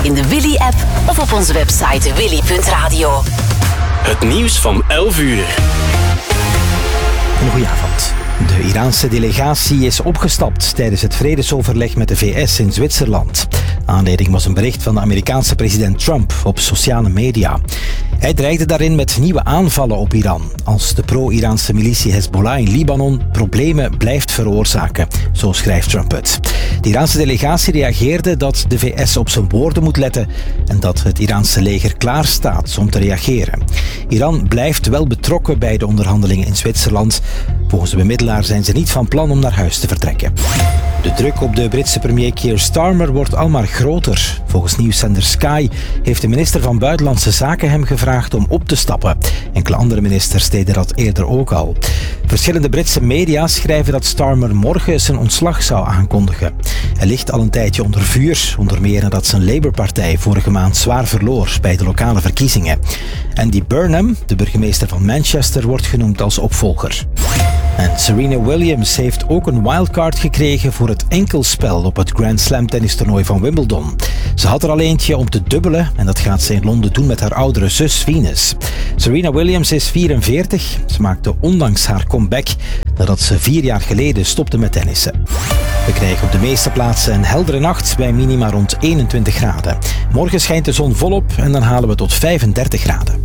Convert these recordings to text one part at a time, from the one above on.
in de Willy-app of op onze website willy.radio. Het nieuws van 11 uur. Een goeie avond. De Iraanse delegatie is opgestapt tijdens het vredesoverleg met de VS in Zwitserland. Aanleiding was een bericht van de Amerikaanse president Trump op sociale media. Hij dreigde daarin met nieuwe aanvallen op Iran, als de pro-Iraanse militie Hezbollah in Libanon problemen blijft veroorzaken, zo schrijft Trump het. De Iraanse delegatie reageerde dat de VS op zijn woorden moet letten en dat het Iraanse leger klaar staat om te reageren. Iran blijft wel betrokken bij de onderhandelingen in Zwitserland. Volgens de bemiddelaar zijn ze niet van plan om naar huis te vertrekken. De druk op de Britse premier Keir Starmer wordt al maar groter. Volgens nieuwszender Sky heeft de minister van Buitenlandse Zaken hem gevraagd om op te stappen. Enkele andere ministers deden dat eerder ook al. Verschillende Britse media schrijven dat Starmer morgen zijn ontslag zou aankondigen. Hij ligt al een tijdje onder vuur, onder meer nadat zijn Labour-partij vorige maand zwaar verloor bij de lokale verkiezingen. Andy Burnham, de burgemeester van Manchester, wordt genoemd als opvolger. En Serena Williams heeft ook een wildcard gekregen voor het enkelspel op het Grand Slam tennistoernooi van Wimbledon. Ze had er al eentje om te dubbelen en dat gaat ze in Londen doen met haar oudere zus Venus. Serena Williams is 44. Ze maakte onlangs haar comeback nadat ze 4 jaar geleden stopte met tennissen. We krijgen op de meeste plaatsen een heldere nacht bij minima rond 21 graden. Morgen schijnt de zon volop en dan halen we tot 35 graden.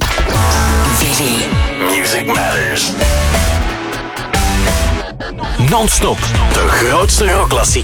Music Matters. Non-stop, de grootste rockklassiekers.